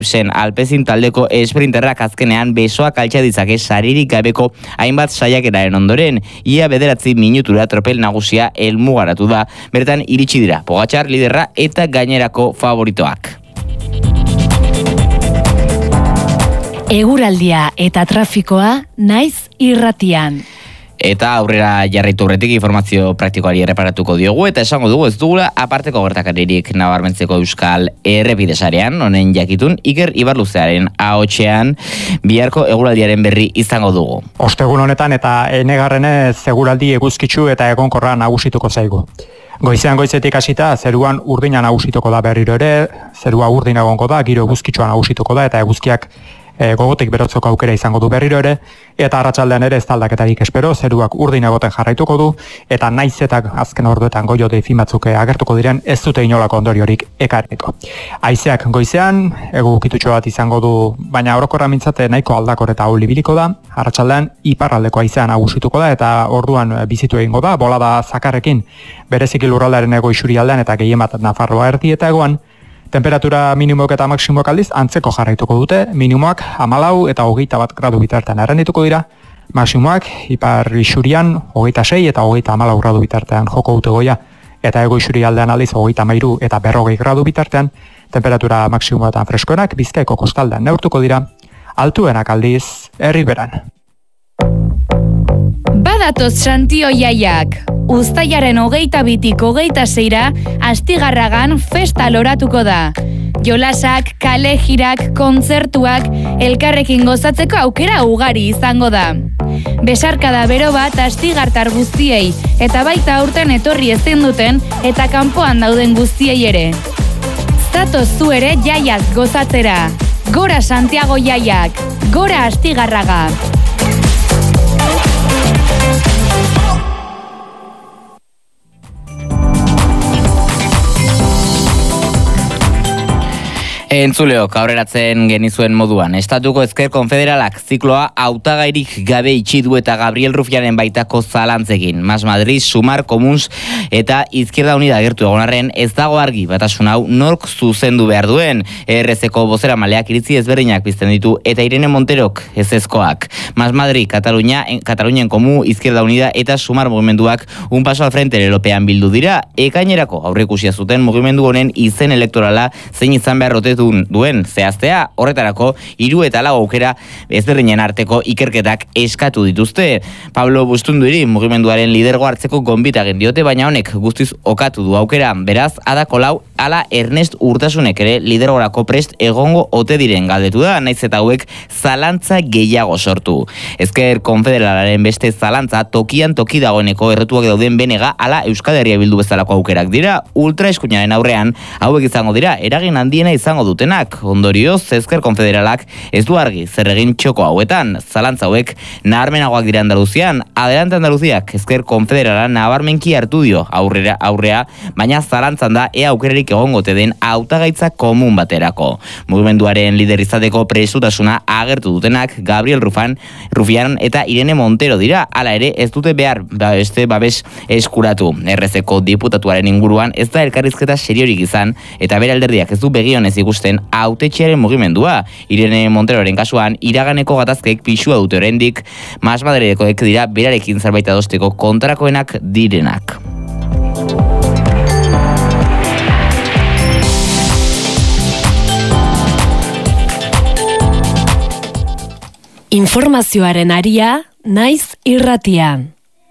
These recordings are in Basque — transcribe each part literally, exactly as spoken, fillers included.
zen Alpezin taldeko esprinterrak azkenean besoak altxa ditzake saririk gabeko hainbat saiakeraren ondoren, ia bederatzi minutura tropel nagusia helmugaratu da, bertan iritsi dira Pogačar liderra eta gainerako favoritoak. Eguraldia eta trafikoa naiz irratian. Eta aurrera jarraitu horretik informazio praktikoari erreparatuko diogu, eta esango dugu ez dugula aparteko gertakaririk nabarmentzeko Euskal errepide sarean, honen jakitun Iker Ibarluzearen ahotsean biharko eguraldiaren berri izango dugu. Ostegun honetan eta enegarrenez eguraldi eguzkitsu eta egonkorra nagusituko zaigu. Goizean goizetik hasita zeruan urdina nagusituko da berriro ere, zerua urdin egongo da, giro eguzkitsua nagusituko da eta eguzkiak E, gogotik berotzeko aukera izango du berriro ere, eta arratsaldean ere ez aldaketarik espero, zeruak urdin egoten jarraituko du, eta naizetak azken orduetan goio deifin batzuk agertuko diren, ez dute inolako ondoriorik ekarriko. Haizeak goizean, egukitutxo bat izango du, baina orokorra mintzate nahiko aldakor eta hau libiliko da, arratsaldean iparraldeko haizean nagusituko da, eta orduan bizitu egingo da, bolada zakarrekin, bereziki lurraldearen ego isurialdean eta gehien bat Nafarroa erdi eta egoan. Temperatura minimoak eta maksimoak aldiz antzeko jarraituko dute, minimoak hamalau eta hogeita bat gradu bitartean errendituko dira, maksimoak ipar isurian hogeita sei eta hogeita hamalau gradu bitartean joko dute goia, eta ego isurialdean aldiz hogeita hamairu eta berrogei gradu bitartean, temperatura maksimoetan freskoenak Bizkaiko kostaldean neurtuko dira, altuenak aldiz herriberan. Badatoz Santio jaiak. Uztailaren hogeita bitik hogeita seira Astigarragan festa loratuko da. Jolasak, kale jirak, kontzertuak, elkarrekin gozatzeko aukera ugari izango da. Besarkada bero bat astigartar guztiei, eta baita aurten etorri ezin duten eta kanpoan dauden guztiei ere. Zatoz zu ere jaiaz gozatzera. Gora Santiago jaiak, gora Astigarraga. Entzuleok, aurreratzen genizuen moduan, Estatuko Ezker Konfederalak zikloa hautagairik gabe itxi du eta Gabriel Rufianen baitako zalantzekin. Mas Madrid, Sumar, Comuns eta Izquierda Unida agertu egonarren ez dago argi batasun hau nork zuzendu behar duen. E R Z-ko bozeramaleak iritzi ezberdinak pizten ditu eta Irene Monterok ezezkoak. Mas Madrid, Katalunia, Katalunian Komu, Izquierda Unida eta Sumar mugimenduak un paso al frente lelopean bildu dira. Ekainerako aurreikusia zuten mugimendu honen izen elektorala zein izan behar rotetu duen zehaztea, horretarako hiru eta lau aukera ezberdinen arteko ikerketak eskatu dituzte. Pablo Bustunduiri mugimenduaren lidergo hartzeko gonbita egin diote, baina honek guztiz okatu du aukera. Beraz, Ada Colau ala Ernest Urtasunek ere lidergorako prest egongo ote diren galdetu da, naiz eta hauek zalantza gehiago sortu. Ezker Konfederalaren beste zalantza tokian toki dagoeneko erretuak dauden benega ala Euskal Herria Bildu bezalako aukerak dira. Ultraeskuinaren aurrean hauek izango dira, eragin handiena izango dutenak. Ondorioz, Ezker Konfederalak ez du argi zer egin txoko hauetan. Zalantza hauek nabarmenagoak dira Andaluzian. Adelante Andaluziak Ezker Konfederala nabarmenki hartu dio aurrera aurrea, baina zalantzan da ea aukerarik egongote den hautagaitza komun baterako. Mugimenduaren lider izateko prestutasuna agertu dutenak Gabriel Rufan, Rufian eta Irene Montero dira. Hala ere ez dute behar beste babes eskuratu. R Z-ko diputatuaren inguruan ez da elkarrizketa seriorik izan eta bere alderdiak ez du begionez ikusten hautetxearen mugimendua. Irene Monteroren kasuan iraganeko gatazkek pisua dute oraindik, Mas Madridekoek dira berarekin zerbait adosteko kontrakoenak direnak. Informazioaren aria naiz irratian.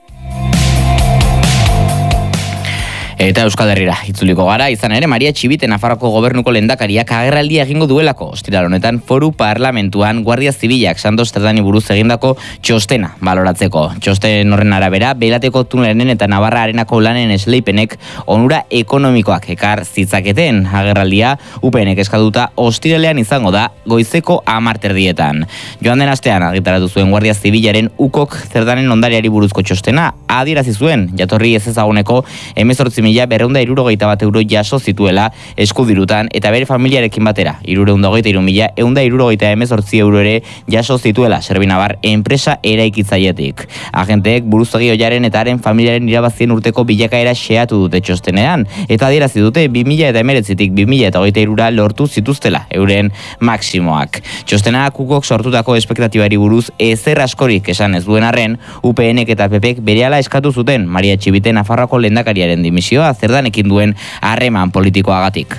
Eta Euskal Herrira itzuliko gara, izan ere Maria Txibite Nafarroko gobernuko lehendakariak agerraldia egingo duelako. Ostiral honetan Foru Parlamentuan Guardia Zibilak Santos Terdani buruz egindako txostena baloratzeko. Txosten horren arabera, Belateko tunelenen eta Navarra Arenako lanen esleipenek onura ekonomikoak ekar zitzaketen. Agerraldia U P Nek eskatuta ostiralean izango da goizeko hamar terdietan. Joan den astean argitaratu zuen Guardia Zibilaren ukok Zerdanen ondareari buruzko txostena adierazi zuen, jatorri ez ezaguneko hemezortzi mila berrehun eta hirurogeita bat euro jaso zituela eskudirutan eta bere familiarekin batera hirurehun eta hogeita hiru mila ehun eta hirurogeita hemezortzi euro ere jaso zituela Servinabar enpresa eraikitzailetik. Agenteek buruzagi oiaren eta haren familiaren irabazien urteko bilakaera xeatu dute txostenean eta adierazi dute bi mila hemeretzitik bi mila hogeita hirura lortu zituztela euren maksimoak. Txostena kukok sortutako espektatibari buruz ezer askorik esan ez duen arren, U PNek eta P Pek berehala eskatu zuten Maria Txibite Nafarroako lehendakariaren dimisioa zerdanekin duen harreman politikoagatik.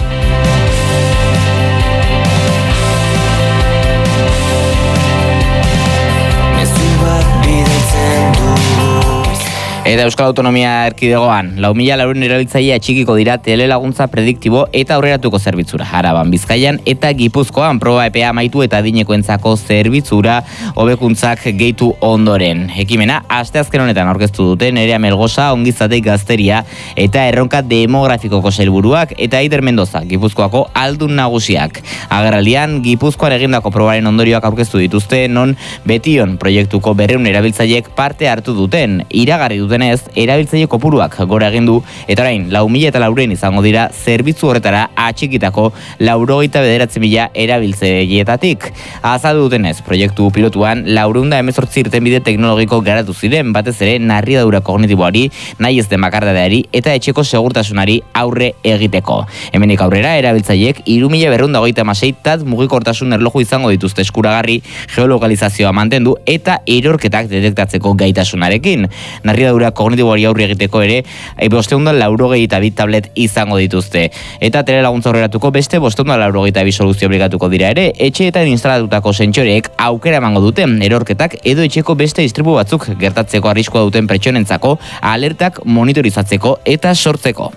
Eta Euskal Autonomia Erkidegoan, lau mila laurehun erabiltzaile atxikiko dira telelaguntza prediktibo eta aurreratuko zerbitzura. Araban, Bizkaian eta Gipuzkoan proba epea amaitu eta adinekoentzako zerbitzura hobekuntzak gehitu ondoren. Ekimena, asteazken honetan aurkeztu dute Nerea Melgosa, Ongizate Gazteria eta Erronka Demografikoko sailburuak eta Aider Mendoza, Gipuzkoako aldun nagusiak. Agerraldian, Gipuzkoan egindako probaren ondorioak aurkeztu dituzte, non betion proiektuko berrehun erabiltzaileek parte hartu duten, iragarri duten denez, erabiltzaile kopuruak gora egin du eta orain lau mila eta laurehun izango dira zerbitzu horretara atxikitako laurogeita bederatzi mila erabiltzaileetatik. Azaldu dutenez, proiektu pilotuan laurehun eta hemezortzi irtenbide teknologiko garatu ziren, batez ere narriadura kognitiboari, nahi ez den bakardadeari eta etxeko segurtasunari aurre egiteko. Hemenik aurrera erabiltzaileek hiru mila berrehun eta hogeita hamasei tat mugikortasun erloju izango dituzte eskuragarri, geolokalizazioa mantendu eta erorketak detektatzeko gaitasunarekin. Narriadura kognitiboari aurre egiteko ere bostehun eta laurogeita bi tablet izango dituzte. Eta telelaguntza aurreratuko beste bostehun eta laurogeita bi soluzio obligatuko dira ere, etxeetan instalatutako sentsoreek aukera emango duten erorketak edo etxeko beste istripu batzuk gertatzeko arriskua duten pertsonentzako alertak monitorizatzeko eta sortzeko.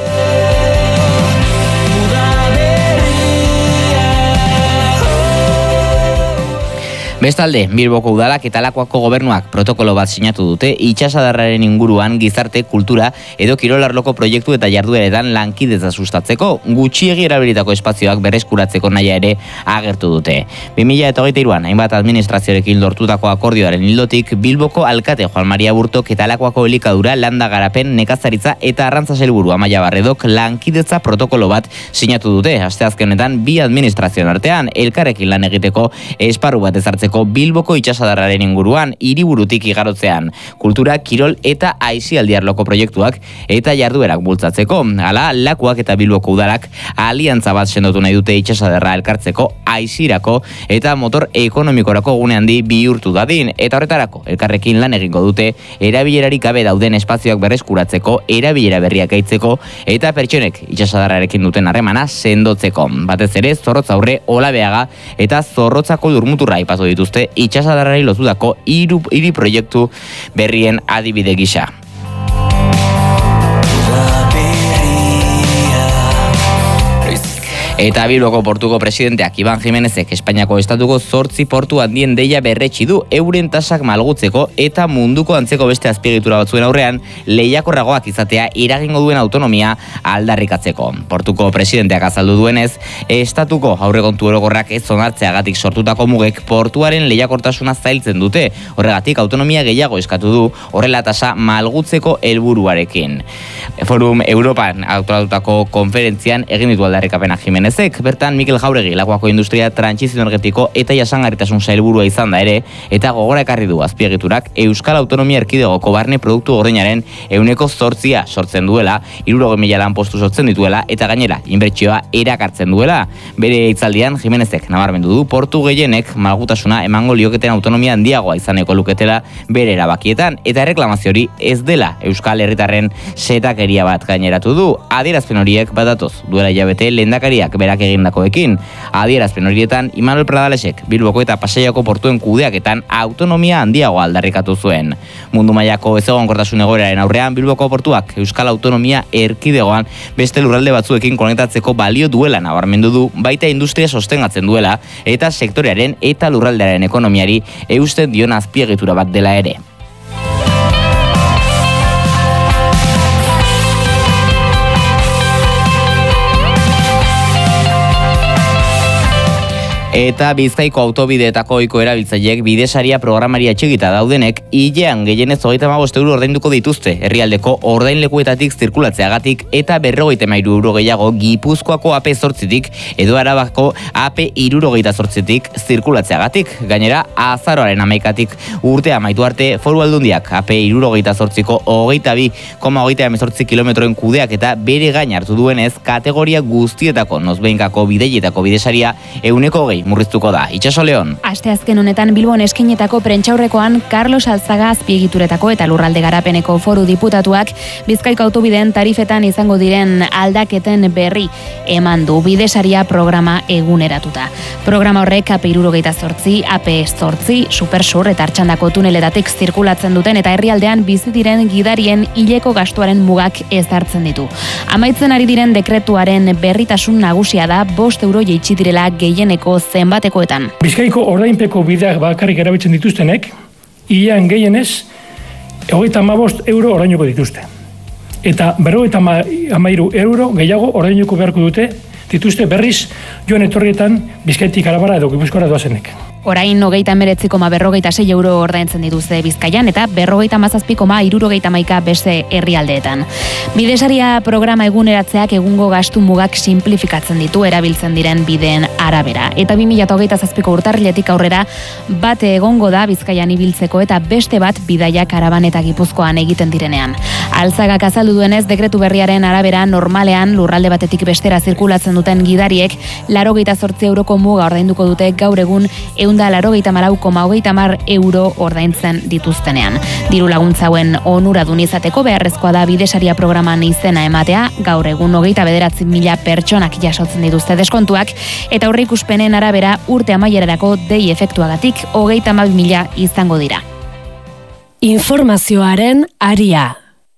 Bestalde, Bilboko udalak eta Lakuako gobernuak protokolo bat sinatu dute itsasadarraren inguruan gizarte, kultura edo kirolarloko proiektu eta jardueretan lankidetza sustatzeko, gutxiegi erabilitako espazioak berreskuratzeko nahia ere agertu dute. bi mila hogeita hiruan hainbat administrazioarekin lortutako akordioaren ildotik Bilboko alkate Juan Maria Burtok eta Lakuako elikadura, landa garapen, nekazaritza eta arrantza sailburu Amaia Barredok lankidetza protokolo bat sinatu dute. Asteazkenetan bi administrazioen artean elkarrekin lan egiteko esparru bat ezartzeko Bilboko itsasadarraren inguruan hiriburutik igarotzean, kultura, kirol eta aisialdiarloko proiektuak eta jarduerak bultzatzeko. Hala, Lakuak eta Bilboko udalak aliantza bat sendotu nahi dute itsasadarra elkartzeko, aisirako eta motor ekonomikorako gune handi bihurtu dadin, eta horretarako elkarrekin lan egingo dute erabilerarik gabe dauden espazioak berreskuratzeko, erabilera berriak gaitzeko eta pertsonek itsasadarrarekin duten harremana sendotzeko. Batez ere, Zorrotza aurre, Olabeaga eta Zorrotzako Lurmuturra aipatu dituzte itsasadarrari lotutako hiru hiri proiektu berrien adibide gisa. Eta Bilboko portuko presidenteak Iban Jimenezek Espainiako estatuko zortzi portu handien deia berretsi du euren tasak malgutzeko eta munduko antzeko beste azpiegitura batzuen aurrean lehiakorragoak izatea iragingo duen autonomia aldarrikatzeko. Portuko presidenteak azaldu duenez, estatuko aurrekontu orokorrak ez onartzeagatik sortutako mugek portuaren lehiakortasuna zailtzen dute. Horregatik autonomia gehiago eskatu du horrela tasa malgutzeko helburuarekin. Forum Europan autoratutako konferentzian egin ditu aldarrikapenak Jimenez Ezek, bertan Mikel Jauregi Lakuako industria trantsizio energetiko eta jasangarritasun sailburua izan da ere, eta gogora ekarri du azpiegiturak Euskal Autonomia Erkidegoko barne produktu gordinaren ehuneko zortzia sortzen duela, hirurogei mila lanpostu sortzen dituela eta gainera inbertsioa erakartzen duela. Bere hitzaldian Jimenezek nabarmendu du portu gehienek malgutasuna emango lioketen autonomia handiagoa izaneko luketela bere erabakietan eta erreklamazio hori ez dela Euskal Herritarren setakeria bat gaineratu du. Adierazpen horiek badatoz duela hilabete lehendakariak berak egindakoekin. Adierazpen horietan Imanol Pradalesek Bilboko eta Pasaiako portuen kudeaketan autonomia handiagoa aldarrikatu zuen. Mundu mailako ezegonkortasun egoeraren aurrean Bilboko portuak Euskal Autonomia Erkidegoan beste lurralde batzuekin konektatzeko balio duela nabarmendu du, baita industria sostengatzen duela eta sektorearen eta lurraldearen ekonomiari eusten dion azpiegitura bat dela ere. Eta Bizkaiko autobideetako ohiko erabiltzaileek bidesaria programari atxigita daudenek hilean gehienez hogeita hamabost euro ordainduko dituzte herrialdeko ordainlekuetatik zirkulatzeagatik eta berrogeita hamairu euro gehiago Gipuzkoako A P zortzitik edo Arabako A P hirurogeita zortzitik zirkulatzeagatik. Gainera, azaroaren hamaikatik urte amaitu arte Foru Aldundiak A P hirurogeita zortziko hogeita bi koma hogeita hemezortzi kilometroen kudeak eta bere gain hartu duenez kategoria guztietako nozbeinkako bideietako bidesaria ehuneko hogei murriztuko da. Itxaso Leon. Asteazken honetan Bilbon eskainetako prentsaurrekoan Carlos Alzaga azpiegituretako eta lurralde garapeneko foru diputatuak Bizkaiko autobideen tarifetan izango diren aldaketen berri eman du bidesaria programa eguneratuta. Programa horrek A P hirurogeita zortzi, A P zortzi, Supersur eta Artxandako tuneletatik zirkulatzen duten eta herrialdean bizi diren gidarien hileko gastuaren mugak ezartzen ditu. Amaitzen ari diren dekretuaren berritasun nagusia da bost euro jaitsi direla gehieneko zenbatekoetan. Bizkaiko ordainpeko bideak bakarrik erabiltzen dituztenek, hilean gehienez, hogeita hamabost euro ordainduko dituzte. Eta berrogeita hamairu euro gehiago ordainduko beharko dute dituzte berriz joan etorrietan Bizkaitik Arabara edo Gipuzkoara doazenek. Orain hogeita hemeretzi koma berrogeita sei euro ordaintzen dituzte Bizkaian eta berrogeita hamazazpi koma hirurogeita hamaika beste herrialdeetan. Bidesaria programa eguneratzeak egungo gastu mugak simplifikatzen ditu erabiltzen diren bideen arabera. Eta bi mila hogeita zazpiko urtarriletik aurrera bate egongo da Bizkaian ibiltzeko eta beste bat bidaia Karaban eta Gipuzkoan egiten direnean. Alzagak azaldu duenez dekretu berriaren arabera normalean lurralde batetik bestera zirkulatzen duten gidariek laurogeita zortzi euroko muga ordainduko dute gaur egun ehun da laurogeita hamalau koma hogeita hamar euro ordaintzen dituztenean. Diru laguntza hauen onuradun izateko beharrezkoa da bidesaria programan izena ematea, gaur egun hogeita bederatzi mila pertsonak jasotzen dituzte deskontuak, eta aurreikuspenen arabera urte amaierarako dei efektuagatik hogeita hamabi mila izango dira. Informazioaren aria.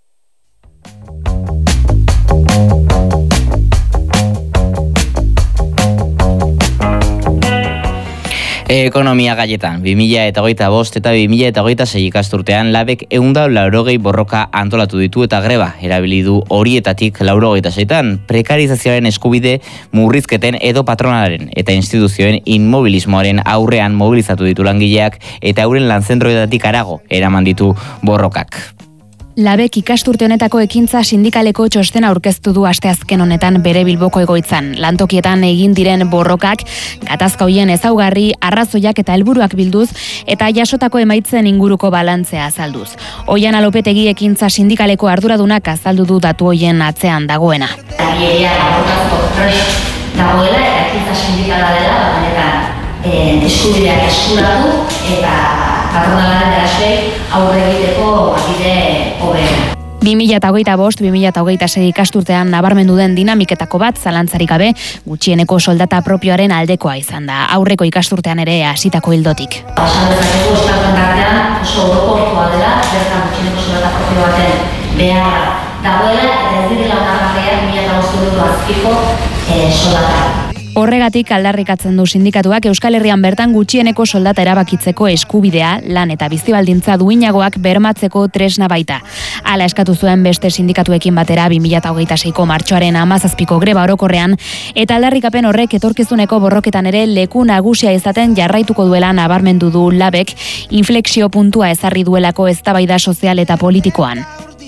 Ekonomia gaietan, bi mila hogeita bost eta bi mila hogeita sei ikasturtean labek ehun eta laurogei borroka antolatu ditu eta greba erabili du horietatik laurogeita seitan prekarizazioaren eskubide murrizketen edo patronalaren eta instituzioen inmobilismoaren aurrean mobilizatu ditu langileak eta euren lanzentroetatik harago eraman ditu borrokak. Labek ikasturte honetako ekintza sindikaleko txostena aurkeztu du asteazken honetan bere Bilboko egoitzan. Lantokietan egin diren borrokak, gatazka hoien ezaugarri, arrazoiak eta helburuak bilduz, eta jasotako emaitzen inguruko balantzea azalduz. Oiana Lopetegi ekintza sindikaleko arduradunak azaldu du datu hoien atzean dagoena. Agieria borrokazko prest dagoela eta ekintza sindikala dela, benetan eskubideak eskuratu eta patronalaren erasleik aurre egiteko bide hobea. bi mila hogeita bost bi mila hogeita sei ikasturtean nabarmendu den dinamiketako bat zalantzarik gabe gutxieneko soldata propioaren aldekoa izan da. Aurreko ikasturtean ere hasitako ildotik. Esan dezakegu euskal kontratean oso orokortua dela, bertan gutxieneko soldata propio baten beharra dagoela eta ez direla onargarriak bi mila bost euro azpiko soldata. Horregatik aldarrikatzen du sindikatuak Euskal Herrian bertan gutxieneko soldata erabakitzeko eskubidea, lan eta bizibaldintza duinagoak bermatzeko tresna baita. Hala eskatu zuen beste sindikatuekin batera bi mila hogeita seiko martxoaren hamazazpiko greba orokorrean, eta aldarrikapen horrek etorkizuneko borroketan ere leku nagusia izaten jarraituko duela nabarmendu du labek, inflexio puntua ezarri duelako eztabaida sozial eta politikoan.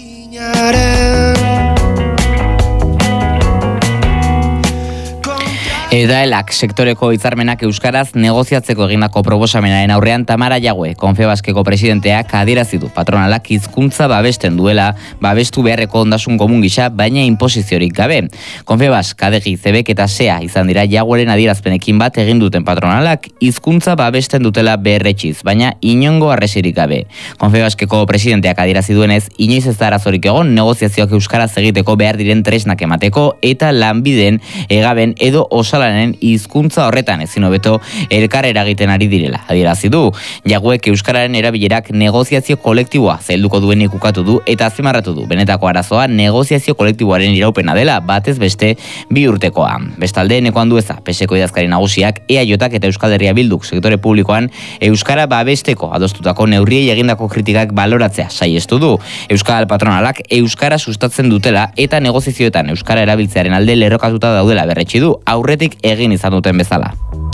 Edaelak sektoreko hitzarmenak euskaraz negoziatzeko egindako proposamenaren aurrean Tamara Jagüe, Confebaskeko presidenteak adierazi du patronalak hizkuntza babesten duela, babestu beharreko ondasun komun gisa, baina inposiziorik gabe. Confebask, Adegi, Zebek eta Sea izan dira Jagüeren adierazpenekin bat egin duten patronalak hizkuntza babesten dutela berretxiz, baina inongo arresirik gabe. Confebaskeko presidenteak adierazi duenez, inoiz ez da arazorik egon negoziazioak euskaraz egiteko behar diren tresnak emateko eta lanbiden, egaben edo osa lanen hizkuntza horretan ezin hobeto elkar eragiten ari direla. Adierazi du, Jagüek euskararen erabilerak negoziazio kolektiboa zailduko duenik ukatu du eta azpimarratu du. Benetako arazoa negoziazio kolektiboaren iraupena dela, batez beste bi urtekoa. Bestalde, Eneko Andueza, Peseko idazkari nagusiak, E A Jak eta Euskal Herria Bilduk sektore publikoan euskara babesteko adostutako neurriei egindako kritikak baloratzea saihestu du. Euskal patronalak euskara sustatzen dutela eta negoziazioetan euskara erabiltzearen alde lerrokatuta daudela berretsi du, aurretik egin izan duten bezala.